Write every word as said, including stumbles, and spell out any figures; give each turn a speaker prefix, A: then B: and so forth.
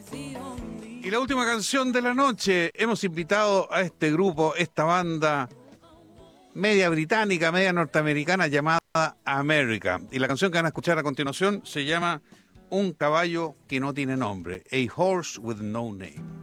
A: Y la última canción de la noche, hemos invitado a este grupo, esta banda media británica, media norteamericana llamada America. Y la canción que van a escuchar a continuación se llama Un caballo que no tiene nombre, A Horse with No Name.